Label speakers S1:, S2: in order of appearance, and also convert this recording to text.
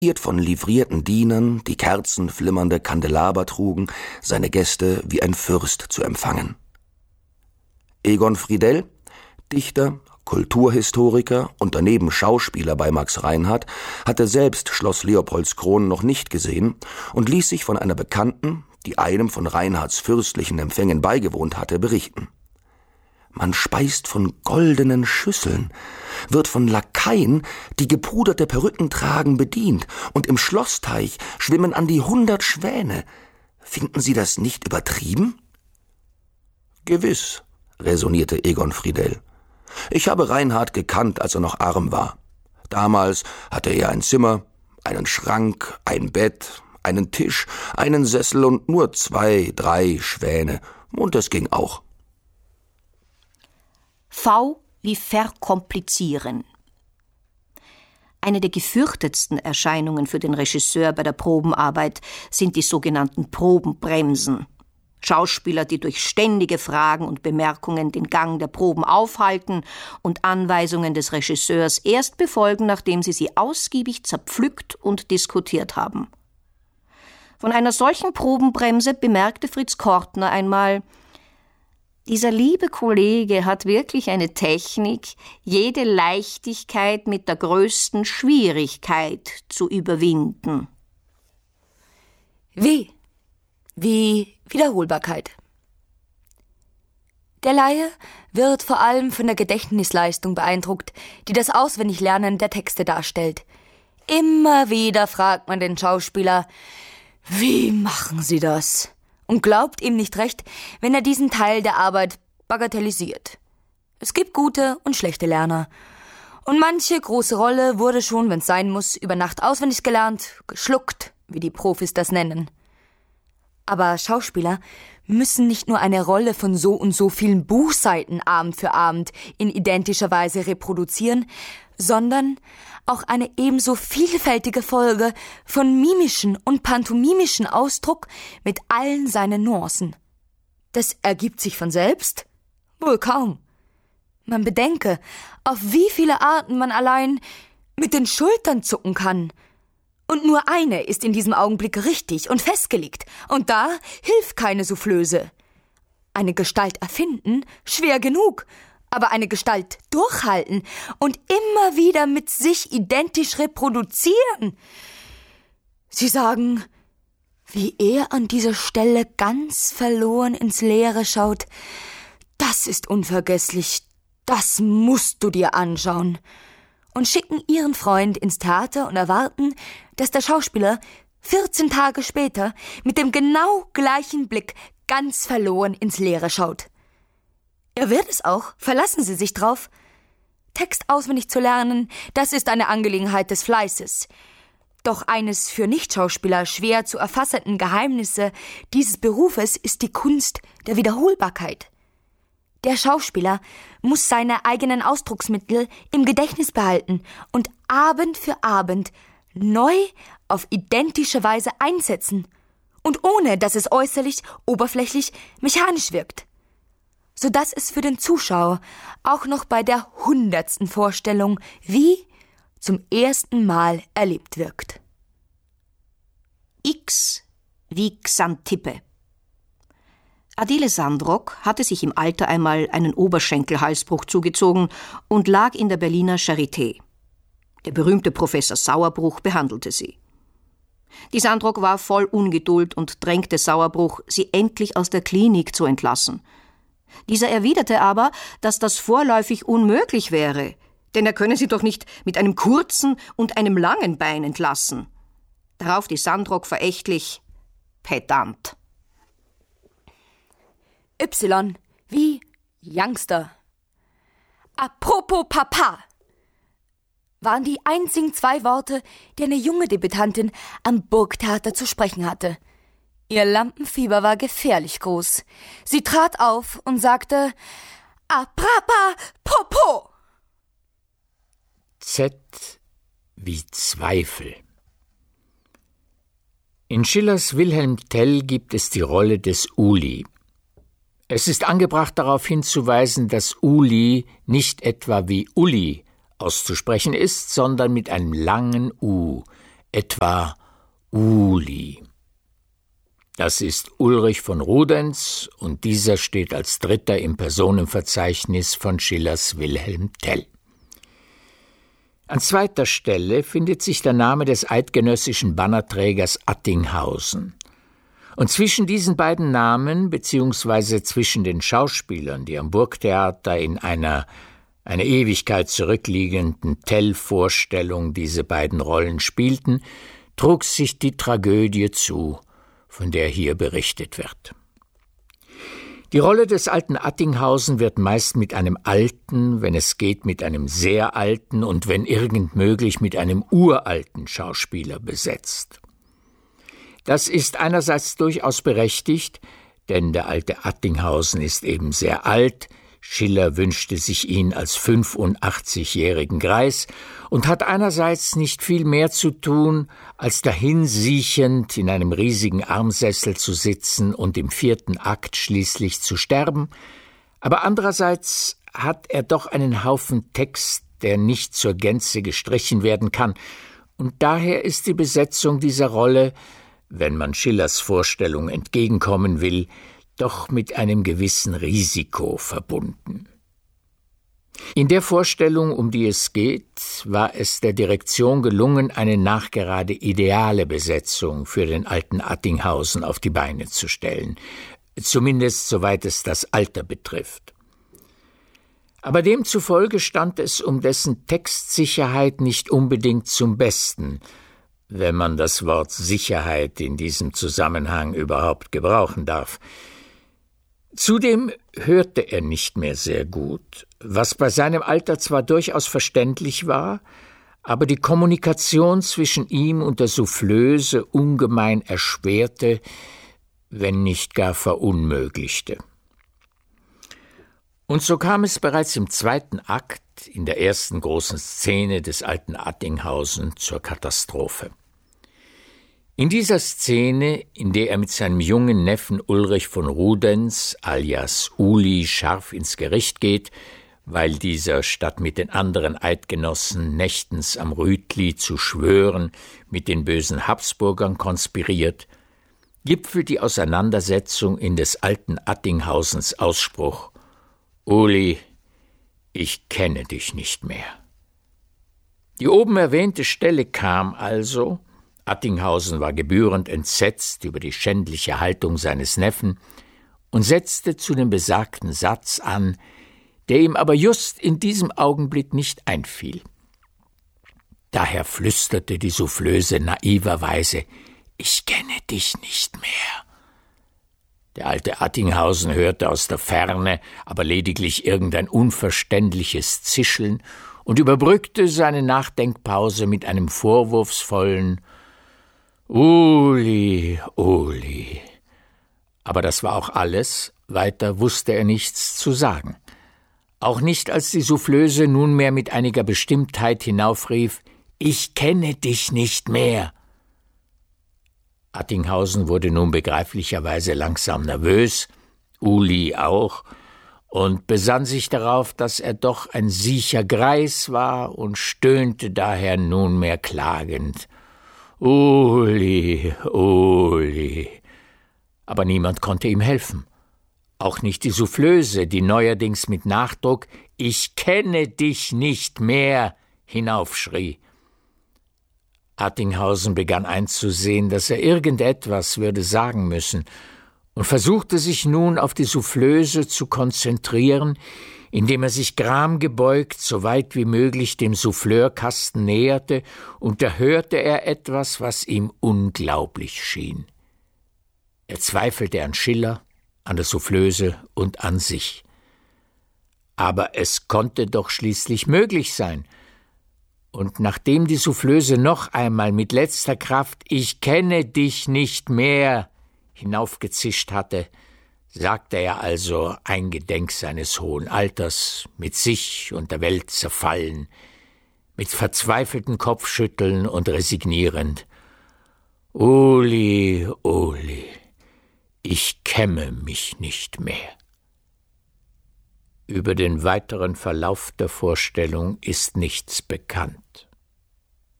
S1: von livrierten Dienern, die kerzenflimmernde Kandelaber trugen, seine Gäste wie ein Fürst zu empfangen. Egon Friedell, Dichter, Kulturhistoriker und daneben Schauspieler bei Max Reinhardt, hatte selbst Schloss Leopoldskron noch nicht gesehen und ließ sich von einer Bekannten, die einem von Reinhardts fürstlichen Empfängen beigewohnt hatte, berichten. Man speist von goldenen Schüsseln, wird von Lakaien, die gepuderte Perücken tragen, bedient, und im Schlossteich schwimmen an die 100 Schwäne. Finden Sie das nicht übertrieben? Gewiss, räsonierte Egon Friedell. Ich habe Reinhardt gekannt, als er noch arm war. Damals hatte er ein Zimmer, einen Schrank, ein Bett, einen Tisch, einen Sessel und nur 2, 3 Schwäne. Und das ging auch.
S2: V wie verkomplizieren. Eine der gefürchtetsten Erscheinungen für den Regisseur bei der Probenarbeit sind die sogenannten Probenbremsen. Schauspieler, die durch ständige Fragen und Bemerkungen den Gang der Proben aufhalten und Anweisungen des Regisseurs erst befolgen, nachdem sie ausgiebig zerpflückt und diskutiert haben. Von einer solchen Probenbremse bemerkte Fritz Kortner einmal: Dieser liebe Kollege hat wirklich eine Technik, jede Leichtigkeit mit der größten Schwierigkeit zu überwinden.
S3: Wie Wiederholbarkeit. Der Laie wird vor allem von der Gedächtnisleistung beeindruckt, die das Auswendiglernen der Texte darstellt. Immer wieder fragt man den Schauspieler: Wie machen Sie das? Und glaubt ihm nicht recht, wenn er diesen Teil der Arbeit bagatellisiert. Es gibt gute und schlechte Lerner. Und manche große Rolle wurde schon, wenn es sein muss, über Nacht auswendig gelernt, geschluckt, wie die Profis das nennen. Aber Schauspieler müssen nicht nur eine Rolle von so und so vielen Buchseiten Abend für Abend in identischer Weise reproduzieren, sondern auch eine ebenso vielfältige Folge von mimischen und pantomimischen Ausdruck mit allen seinen Nuancen. Das ergibt sich von selbst? Wohl kaum. Man bedenke, auf wie viele Arten man allein mit den Schultern zucken kann. Und nur eine ist in diesem Augenblick richtig und festgelegt, und da hilft keine Soufflöse. Eine Gestalt erfinden, schwer genug, aber eine Gestalt durchhalten und immer wieder mit sich identisch reproduzieren. Sie sagen, wie er an dieser Stelle ganz verloren ins Leere schaut, das ist unvergesslich, das musst du dir anschauen. Und schicken ihren Freund ins Theater und erwarten, dass der Schauspieler 14 Tage später mit dem genau gleichen Blick ganz verloren ins Leere schaut. Er wird es auch, verlassen Sie sich drauf. Text auswendig zu lernen, das ist eine Angelegenheit des Fleißes. Doch eines für Nichtschauspieler schwer zu erfassenden Geheimnisse dieses Berufes ist die Kunst der Wiederholbarkeit. Der Schauspieler muss seine eigenen Ausdrucksmittel im Gedächtnis behalten und Abend für Abend neu auf identische Weise einsetzen und ohne, dass es äußerlich, oberflächlich, mechanisch wirkt, sodass es für den Zuschauer auch noch bei der 100. Vorstellung wie zum ersten Mal erlebt wirkt.
S2: X wie Xantippe. Adele Sandrock hatte sich im Alter einmal einen Oberschenkelhalsbruch zugezogen und lag in der Berliner Charité. Der berühmte Professor Sauerbruch behandelte sie. Die Sandrock war voll Ungeduld und drängte Sauerbruch, sie endlich aus der Klinik zu entlassen. Dieser erwiderte aber, dass das vorläufig unmöglich wäre, denn er könne sie doch nicht mit einem kurzen und einem langen Bein entlassen. Darauf die Sandrock verächtlich: Pedant.
S3: Y wie Youngster. Apropos Papa waren die einzigen 2 Worte, die eine junge Debütantin am Burgtheater zu sprechen hatte. Ihr Lampenfieber war gefährlich groß. Sie trat auf und sagte: Papa, Popo.
S4: Z wie Zweifel. In Schillers Wilhelm Tell gibt es die Rolle des Uli. Es ist angebracht, darauf hinzuweisen, dass Uli nicht etwa wie Uli auszusprechen ist, sondern mit einem langen U. etwa Uli. Das ist Ulrich von Rudenz und dieser steht als dritter im Personenverzeichnis von Schillers Wilhelm Tell. An zweiter Stelle findet sich der Name des eidgenössischen Bannerträgers Attinghausen. Und zwischen diesen beiden Namen, beziehungsweise zwischen den Schauspielern, die am Burgtheater in einer eine Ewigkeit zurückliegenden Tell-Vorstellung diese beiden Rollen spielten, trug sich die Tragödie zu, von der hier berichtet wird. Die Rolle des alten Attinghausen wird meist mit einem alten, wenn es geht mit einem sehr alten und wenn irgend möglich mit einem uralten Schauspieler besetzt. Das ist einerseits durchaus berechtigt, denn der alte Attinghausen ist eben sehr alt, Schiller wünschte sich ihn als 85-jährigen Greis und hat einerseits nicht viel mehr zu tun, als dahinsiechend in einem riesigen Armsessel zu sitzen und im 4. Akt schließlich zu sterben, aber andererseits hat er doch einen Haufen Text, der nicht zur Gänze gestrichen werden kann, und daher ist die Besetzung dieser Rolle, wenn man Schillers Vorstellung entgegenkommen will, doch mit einem gewissen Risiko verbunden. In der Vorstellung, um die es geht, war es der Direktion gelungen, eine nachgerade ideale Besetzung für den alten Attinghausen auf die Beine zu stellen, zumindest soweit es das Alter betrifft. Aber demzufolge stand es um dessen Textsicherheit nicht unbedingt zum Besten, wenn man das Wort Sicherheit in diesem Zusammenhang überhaupt gebrauchen darf. Zudem hörte er nicht mehr sehr gut, was bei seinem Alter zwar durchaus verständlich war, aber die Kommunikation zwischen ihm und der Soufflöse ungemein erschwerte, wenn nicht gar verunmöglichte. Und so kam es bereits im 2. Akt, in der ersten großen Szene des alten Attinghausen, zur Katastrophe. In dieser Szene, in der er mit seinem jungen Neffen Ulrich von Rudenz alias Uli scharf ins Gericht geht, weil dieser statt mit den anderen Eidgenossen nächtens am Rütli zu schwören mit den bösen Habsburgern konspiriert, gipfelt die Auseinandersetzung in des alten Attinghausens Ausspruch: »Uli, ich kenne dich nicht mehr.« Die oben erwähnte Stelle kam also. Attinghausen war gebührend entsetzt über die schändliche Haltung seines Neffen und setzte zu dem besagten Satz an, der ihm aber just in diesem Augenblick nicht einfiel. Daher flüsterte die Soufflöse naiverweise: »Ich kenne dich nicht mehr.« Der alte Attinghausen hörte aus der Ferne aber lediglich irgendein unverständliches Zischeln und überbrückte seine Nachdenkpause mit einem vorwurfsvollen »Uli, Uli«. Aber das war auch alles, weiter wusste er nichts zu sagen. Auch nicht, als die Soufflöse nunmehr mit einiger Bestimmtheit hinaufrief: »Ich kenne dich nicht mehr.« Attinghausen wurde nun begreiflicherweise langsam nervös, Uli auch, und besann sich darauf, dass er doch ein siecher Greis war und stöhnte daher nunmehr klagend: »Uli, Uli.« Aber niemand konnte ihm helfen. Auch nicht die Soufflöse, die neuerdings mit Nachdruck »Ich kenne dich nicht mehr« hinaufschrie. Attinghausen begann einzusehen, dass er irgendetwas würde sagen müssen und versuchte sich nun auf die Soufflöse zu konzentrieren, indem er sich gramgebeugt so weit wie möglich dem Souffleurkasten näherte, und da hörte er etwas, was ihm unglaublich schien. Er zweifelte an Schiller, an der Soufflöse und an sich. Aber es konnte doch schließlich möglich sein. Und nachdem die Soufflöse noch einmal mit letzter Kraft »Ich kenne dich nicht mehr« hinaufgezischt hatte, sagte er also, eingedenk seines hohen Alters, mit sich und der Welt zerfallen, mit verzweifeltem Kopfschütteln und resignierend: »Uli, Uli, ich kämme mich nicht mehr.« Über den weiteren Verlauf der Vorstellung ist nichts bekannt.